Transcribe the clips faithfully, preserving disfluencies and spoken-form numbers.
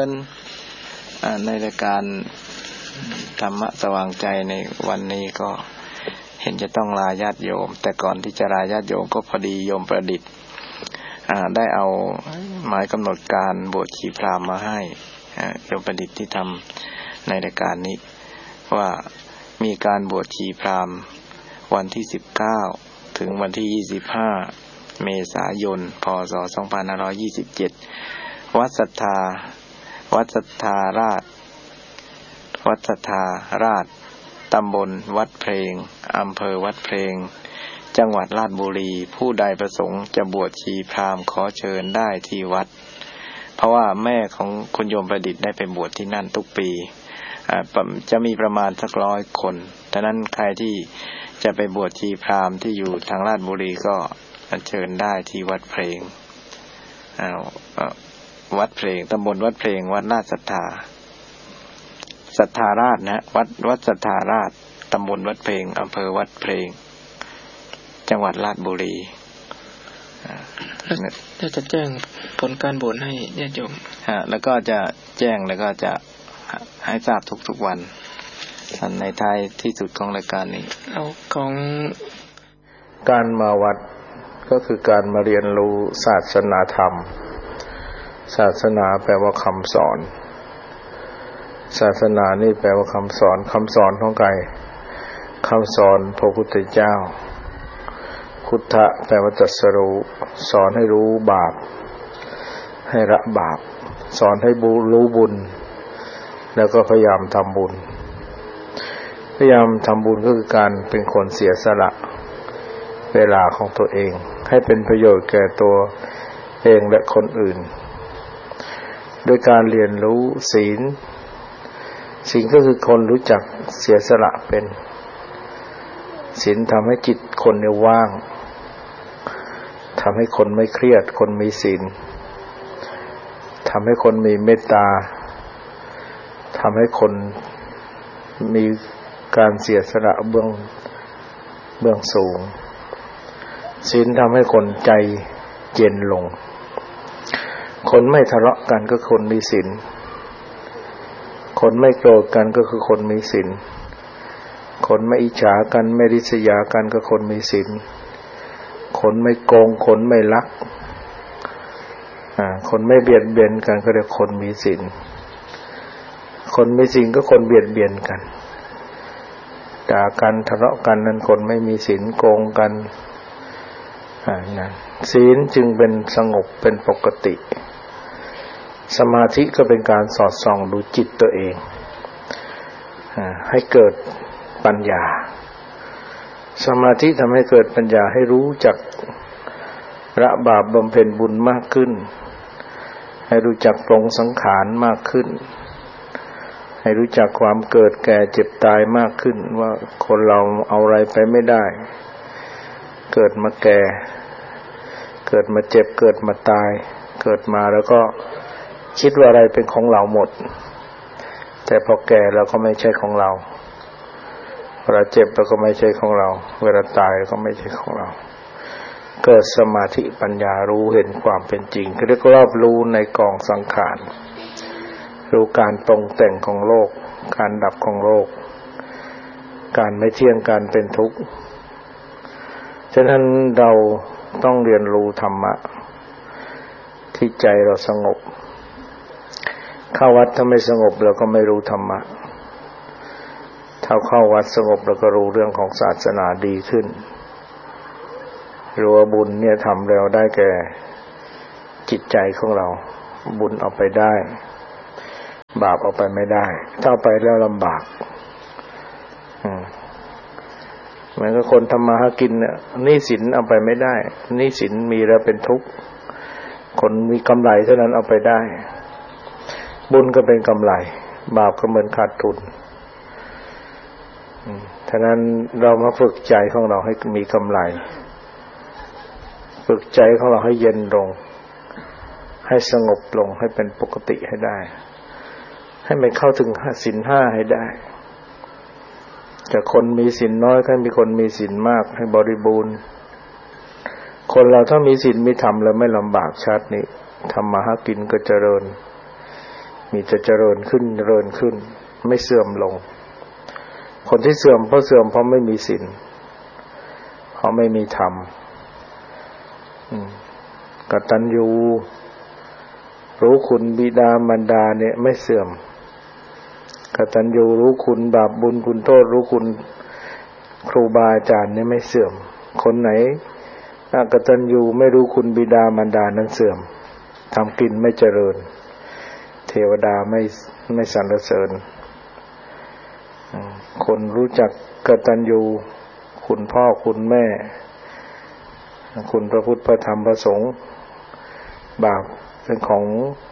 ญในรายการธรรมะสว่างใจในวันนี้ก็เห็นจะต้องลาญาติโยมแต่ก่อนที่จะลาญาติโยมก็พอดีโยมประดิษฐ์ได้เอาหมายกำหนดการบวชชีพราหมณ์มาให้โยมประดิษฐ์ที่ทำในรายการนี้ว่ามีการบวชชีพราหมณ์วันที่สิบเก้าถึงวันที่ยี่สิบห้าเมษายนพ.ศ. สองพันห้าร้อยยี่สิบเจ็ดวัดศรัทธาวัดศรัทธาราชวัดศรัทธาราชตำบลวัดเพลงอำเภอวัดเพลงจังหวัดราชบุรีผู้ใดประสงค์จะบวชชีพราหมณ์ขอเชิญได้ที่วัดเพราะว่าแม่ของคุณโยมประดิษฐ์ได้ไปบวชที่นั่นทุกปีจะมีประมาณสักร้อยคนฉะนั้นใครที่จะไปบวชชีพราหมณ์ที่อยู่ทางราชบุรีก็เชิญได้ที่วัดเพลงวัดเพลงตำบลวัดเพลงวัดราชศรัทธาศรัทธาราชนะวัดวัดศรัทธาราชตำบลวัดเพลงอำเภอวัดเพลงจังหวัดราชบุรีถ้าจะแจ้งผลการบวชให้ญาติโยมฮะแล้วก็จะแจ้งแล้วก็จะให้ทราบทุกๆวันในท้ายที่สุดของรายการนี้เอาของการมาวัดก็คือการมาเรียนรู้ศาสนาธรรมศาสนาแปลว่าคำสอนศาสนานี่แปลว่าคำสอนคำสอนของใครคำสอนพระพุทธเจ้าพุทธะแปลว่าตรัสรู้สอนให้รู้บาปให้ละบาปสอนให้รู้บุญแล้วก็พยายามทำบุญพยายามทำบุญก็คือการเป็นคนเสียสละเวลาของตัวเองให้เป็นประโยชน์แก่ตัวเองและคนอื่นโดยการเรียนรู้ศีลศีลก็คือคนรู้จักเสียสละเป็นศีลทำให้จิตคนเนี่ยว่างทำให้คนไม่เครียดคนมีศีลทำให้คนมีเมตตาทำให้คนมีการเสียสละเบื้องเบื้องสูงศีลทำให้คนใจเย็นลงคนไม่ทะเลาะกันก็คนมีศีลคนไม่โกรธกันก็คือคนมีศีลคนไม่อิจฉากันไม่ริษยากันก็คนมีศีลคนไม่โกงคนไม่ลักอ่าคนไม่เบียดเบียนกันก็เรียกคนมีศีลคนมีศีลก็คนเบียดเบียนกันด่ากันทะเลาะกันนั้นคนไม่มีศีลโกงกันอ่านั่นศีลจึงเป็นสงบเป็นปกติสมาธิก็เป็นการสอดส่องดูจิตตัวเองอ่าให้เกิดปัญญาสมาธิทำให้เกิดปัญญาให้รู้จักละบาปบำเพ็ญบุญมากขึ้นให้รู้จักปรงสังขารมากขึ้นให้รู้จักความเกิดแก่เจ็บตายมากขึ้นว่าคนเราเอาอะไรไปไม่ได้เกิดมาแก่เกิดมาเจ็บเกิดมาตายเกิดมาแล้วก็คิดว่าอะไรเป็นของเราหมดแต่พอแก่เราก็ไม่ใช่ของเราเวลาเจ็บเราก็ไม่ใช่ของเราเวลาตายก็ไม่ใช่ของเราเกิดสมาธิปัญญารู้เห็นความเป็นจริงเรียกรอบรู้ในกองสังขารรู้การปรุงแต่งของโลกการดับของโลกการไม่เที่ยงการเป็นทุกข์ฉะนั้นเราต้องเรียนรู้ธรรมะที่ใจเราสงบเข้าวัดถ้าไม่สงบเราก็ไม่รู้ธรรมะถ้าเข้าวัดสงบเราก็รู้เรื่องของศาสนาดีขึ้นรู้ว่าบุญเนี่ยทำแล้วได้แก่จิตใจของเราบุญเอาไปได้บาปเอาไปไม่ได้ถ้าเอาไปแล้วลำบากอืมเหมือนกับคนทำมาหากินเนี่ยหนี้สินเอาไปไม่ได้หนี้สินมีแล้วเป็นทุกข์คนมีกำไรเท่านั้นเอาไปได้บุญก็เป็นกำไรบาปก็เหมือนขาดทุนฉะนั้นเรามาฝึกใจของเราให้มีกำไรฝึกใจของเราให้เย็นลงให้สงบลงให้เป็นปกติให้ได้ให้มันเข้าถึงศีลห้าให้ได้จากคนมีศีลน้อยให้มีคนมีศีลมากให้บริบูรณ์คนเราถ้ามีศีลมีธรรมแล้วไม่ลำบากชาตินี้ทำมาหากินก็เจริญมีแต่เจริญขึ้นเจริญขึ้นไม่เสื่อมลงคนที่เสื่อมเพราะเสื่อมเพราะไม่มีศีลเพราะไม่มีธรรมกตัญญูรู้คุณบิดามารดาเนี่ยไม่เสื่อมกตัญญูรู้คุณบาปบุญคุณโทษรู้คุณครูบาอาจารย์เนี่ยไม่เสื่อมคนไหนอกตัญญูไม่รู้คุณบิดามารดานั้นเสื่อมทำกินไม่เจริญเทวดาไม่ไม่สรรเสริญคนรู้จักกตัญญูคุณพ่อคุณแม่คุณพระพุทธพระธรรมพระสงฆ์บาปเป็นของ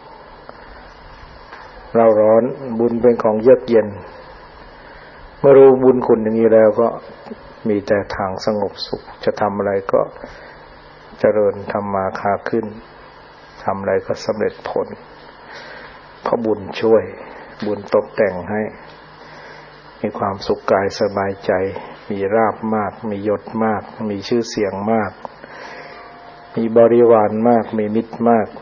เราร้อนบุญเป็นของเยือกเย็นเมื่อรู้บุญคุณอย่างนี้แล้วก็มีแต่ทางสงบสุขจะทำอะไรก็เจริญทำมาค้าขึ้นทำอะไรก็สำเร็จผลเพราะบุญช่วยบุญตกแต่งให้มีความสุขกายสบายใจมีราภมากมียศมากมีชื่อเสียงมากมีบริวารมากมีมิตรมาก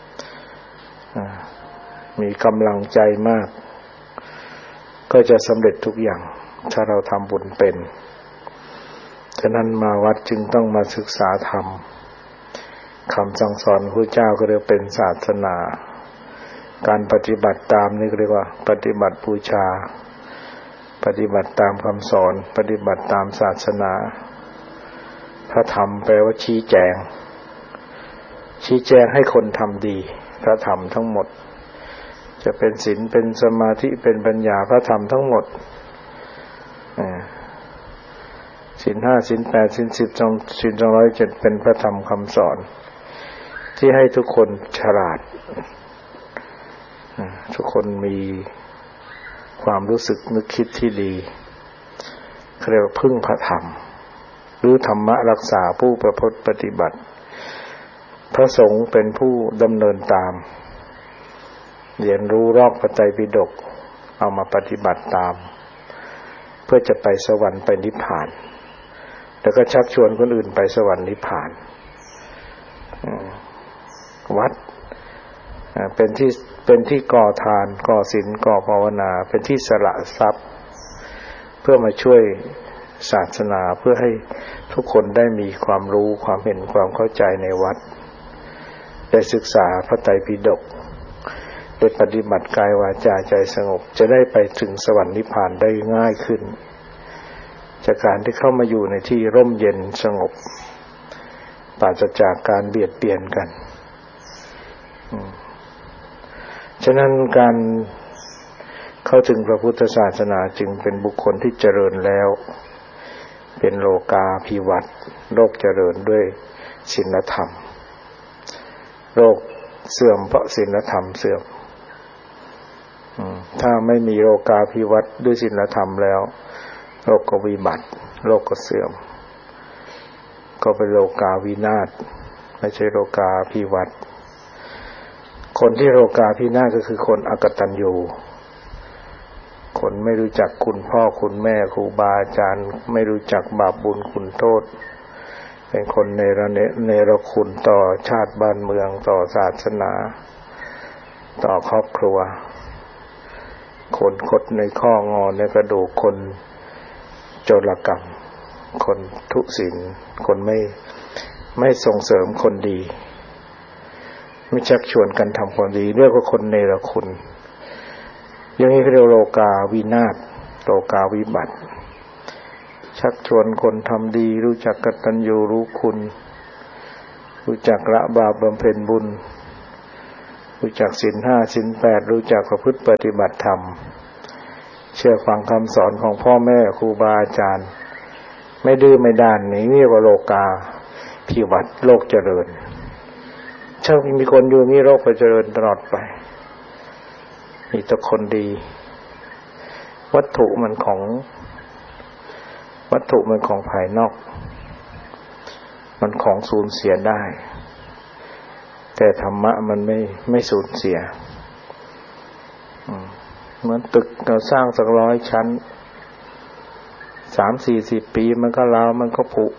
มีกำลังใจมากก็จะสำเร็จทุกอย่างถ้าเราทำบุญเป็นฉะนั้นมาวัดจึงต้องมาศึกษาธรรมคำสั่งสอนพระเจ้าก็เรียกเป็นศาสนาการปฏิบัติตามนี่เรียกว่าปฏิบัติบูชาปฏิบัติตามคำสอนปฏิบัติตามศาสนาพระธรรมแปลว่าชี้แจงชี้แจงให้คนทำดีพระธรรมทั้งหมดจะเป็นศีลเป็นสมาธิเป็นปัญญาพระธรรมทั้งหมดศีลห้าศีลแปดศีลสิบศีลสองร้อยเจ็ดเป็นพระธรรมคำสอนที่ให้ทุกคนฉลาดทุกคนมีความรู้สึกนึกคิดที่ดีเรียกว่าพึ่งพระธรรมหรือธรรมะรักษาผู้ประพฤติปฏิบัติพระสงฆ์เป็นผู้ดำเนินตามเรียนรู้รอบพระไตรปิฎกเอามาปฏิบัติตามเพื่อจะไปสวรรค์ไปนิพพานแล้วก็ชักชวนคนอื่นไปสวรรค์นิพพานวัดเป็นที่เป็นที่ก่อทานก่อศีลก่อภาวนาเป็นที่สละทรัพย์เพื่อมาช่วยศาสนาเพื่อให้ทุกคนได้มีความรู้ความเห็นความเข้าใจในวัดได้ศึกษาพระไตรปิฎกได้ปฏิบัติกายวาจาใจสงบจะได้ไปถึงสวรรค์นิพพานได้ง่ายขึ้นจากการที่เข้ามาอยู่ในที่ร่มเย็นสงบปราศจากการเบียดเบียนกันฉะนั้นการเข้าถึงพระพุทธศาสนาจึงเป็นบุคคลที่เจริญแล้วเป็นโลกาภิวัตน์โลกเจริญด้วยศีลธรรมโลกเสื่อมเพราะศีลธรรมเสื่อมถ้าไม่มีโลกาภิวัตน์ด้วยศีลธรรมแล้วโลกก็วิบัติโลกก็เสื่อมก็เป็นโลกาวินาศไม่ใช่โลกาภิวัตน์คนที่โลกาภินาศก็คือคนอกตัญญูคนไม่รู้จักคุณพ่อคุณแม่ครูบาอาจารย์ไม่รู้จักบาปบุญคุณโทษเป็นคนเนรเนรคุณต่อชาติบ้านเมืองต่อศาสนาต่อครอบครัวคนคดในข้องอในกระดูกคนโจรกรรมคนทุศีลคนไม่ไม่ส่งเสริมคนดีไม่ชักชวนกันทำความดีเรียกว่าคนเนรคุณอย่างนี้เรียกโลกาวินาศโลกาวิบัติชักชวนคนทำดีรู้จักกตัญญูรู้คุณรู้จักละบาปบำเพ็ญบุญรู้จักศีลห้าศีลแปดรู้จักประพฤติปฏิบัติธรรมเชื่อฟังคำสอนของพ่อแม่ครูบาอาจารย์ไม่ดื้อไม่ด้านนี้เรียกว่าโลกาภิวัตน์โลกเจริญถ้ามีคนอยู่นี่โลกก็เจริญตลอดไปมีแต่คนดีวัตถุมันของวัตถุมันของภายนอกมันของสูญเสียได้แต่ธรรมะมันไม่ไม่สูญเสียเหมือนตึกเราสร้างสักร้อยชั้นสามสี่สิบปีมันก็ร้าวมันก็ผุ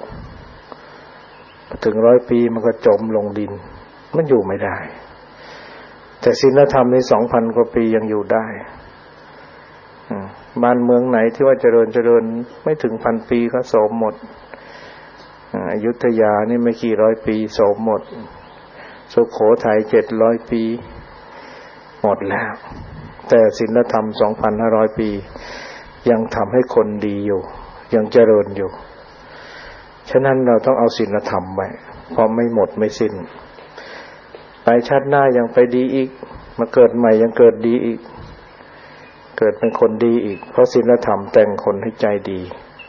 ถึงร้อยปีมันก็จมลงดินมันอยู่ไม่ได้แต่ศีลธรรมในสองพันกว่าปียังอยู่ได้บ้านเมืองไหนที่ว่าเจริญเจริญไม่ถึงพันปีก็โสมหมดอยุธยานี่ไม่กี่ร้อยปีโสมหมดสุโขทัยเจ็ดร้อยปีหมดแล้วแต่ศีลธรรม สองพันห้าร้อย ปียังทำให้คนดีอยู่ยังเจริญอยู่ฉะนั้นเราต้องเอาศีลธรรมไว้เพราะไม่หมดไม่สิ้นไปชาติหน้ายังไปดีอีกมาเกิดใหม่ยังเกิดดีอีกเกิดเป็นคนดีอีกเพราะศีลธรรมแต่งคนให้ใจดี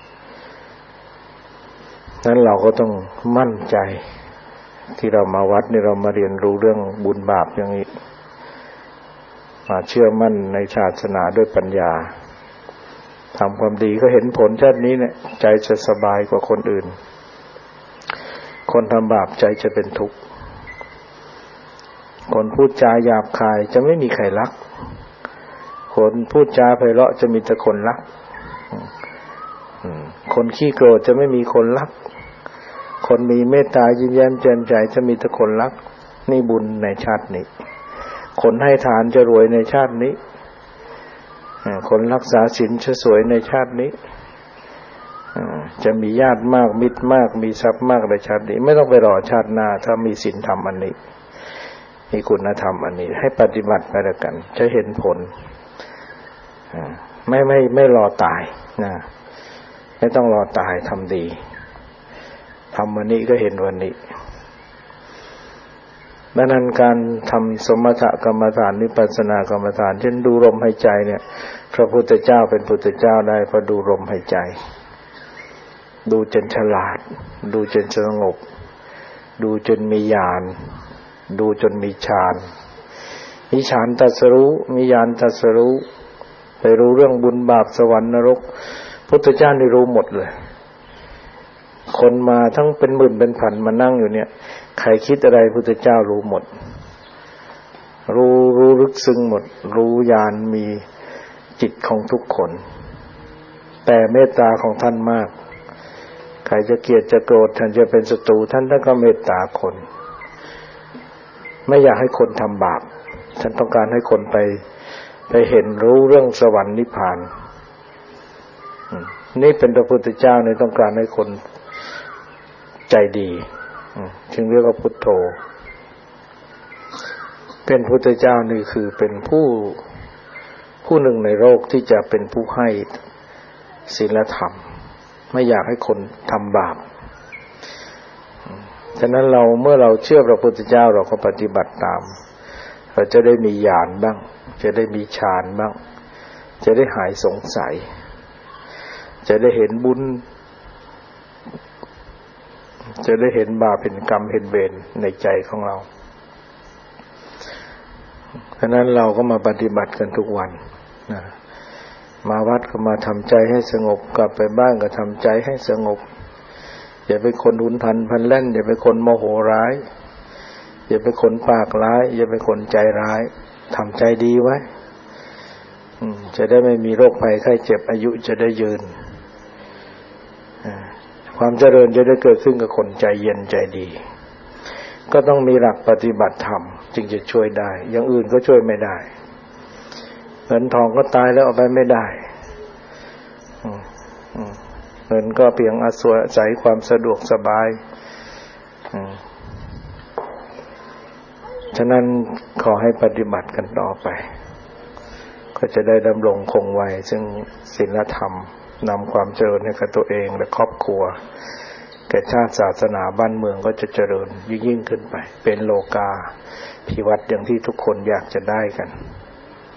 นั้นเราก็ต้องมั่นใจที่เรามาวัดนี่เรามาเรียนรู้เรื่องบุญบาปอย่างนี้มาเชื่อมั่นในศาสนาด้วยปัญญาทำความดีก็เห็นผลชาตินี้เนี่ยใจจะสบายกว่าคนอื่นคนทำบาปใจจะเป็นทุกข์คนพูดจาหยาบคายจะไม่มีใครรักคนพูดจาไพเราะจะมีแต่คนรักคนขี้โกรธจะไม่มีคนรักคนมีเมตตายิ้มแย้มแจ่มใสจะมีแต่คนรักนี่บุญในชาตินี้คนให้ทานจะรวยในชาตินี้คนรักษาศีลจะสวยในชาตินี้จะมีญาติมากมิตรมากมีทรัพย์มากในชาตินี้ไม่ต้องไปรอชาติหน้าถ้ามีศีลธรรมอันนี้มีคุณธรรมอันนี้ให้ปฏิบัติไปแล้วกันจะเห็นผลไม่ไม่ไม่รอตายนะไม่ต้องรอตายทำดีทำวันนี้ก็เห็นวันนี้ดังนั้นการทำสมถกรรมฐานวิปัสสนากรรมฐานเช่นดูลมหายใจเนี่ยพระพุทธเจ้าเป็นพุทธเจ้าได้เพราะดูลมหายใจดูจนฉลาดดูจนสงบดูจนมีญาณดูจนมีฌานมีฌานตรัสรู้มีญาณตรัสรู้ไปรู้เรื่องบุญบาปสวรรค์นรกพุทธเจ้าได้รู้หมดเลยคนมาทั้งเป็นหมื่นเป็นพันมานั่งอยู่เนี่ยใครคิดอะไรพุทธเจ้ารู้หมดรู้รู้ลึกซึ้งหมดรู้ญาณมีจิตของทุกคนแต่เมตตาของท่านมากใครจะเกลียดจะโกรธท่านจะเป็นศัตรูท่านท่านก็เมตตาคนไม่อยากให้คนทำบาปท่านต้องการให้คนไปไปเห็นรู้เรื่องสวรรค์นิพพานนี่เป็นพระพุทธเจ้าในต้องการให้คนใจดีจึงเรียกว่าพุทโธเป็นพุทธเจ้านี่คือเป็นผู้ผู้หนึ่งในโลกที่จะเป็นผู้ให้ศีลธรรมไม่อยากให้คนทำบาปฉะนั้นเราเมื่อเราเชื่อพระพุทธเจ้าเราก็ปฏิบัติตามเราจะได้มีญาณบ้างจะได้มีฌานบ้างจะได้หายสงสัยจะได้เห็นบุญจะได้เห็นบาปเป็นกรรมเห็นเวรในใจของเราฉะนั้นเราก็มาปฏิบัติกันทุกวันนะมาวัดก็มาทำใจให้สงบกลับไปบ้านก็ทำใจให้สงบอย่าเป็นคนหุนหันพลันแล่นอย่าเป็นคนโมโหร้ายอย่าเป็นคนปากร้ายอย่าเป็นคนใจร้ายทำใจดีไว้จะได้ไม่มีโรคภัยไข้เจ็บอายุจะได้ยืนความเจริญจะได้เกิดขึ้นกับคนใจเย็นใจดีก็ต้องมีหลักปฏิบัติธรรมจึงจะช่วยได้อย่างอื่นก็ช่วยไม่ได้เงินทองก็ตายแล้วเอาไปไม่ได้เงินก็เพียงอาศัยความสะดวกสบายฉะนั้นขอให้ปฏิบัติกันต่อไปก็จะได้ดำรงคงไว้ซึ่งศีลธรรมนำความเจริญให้กับตัวเองและครอบครัวแก่ชาติศาสนาบ้านเมืองก็จะเจริญยิ่งยิ่งขึ้นไปเป็นโลกาภิวัตน์อย่างที่ทุกคนอยากจะได้กัน